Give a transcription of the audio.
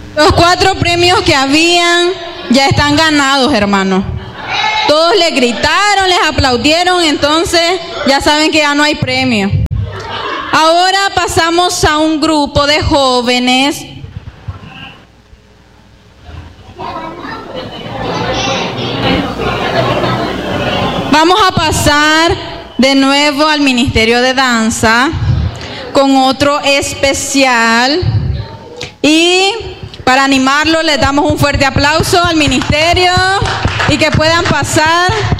Los 4 premios que habían ya están ganados, hermano. Todos les gritaron, les aplaudieron, entonces ya saben que ya no hay premio. Ahora pasamos a un grupo de jóvenes. Vamos a pasar de nuevo al Ministerio de Danza con otro especial. Y para animarlo les damos un fuerte aplauso al ministerio y que puedan pasar.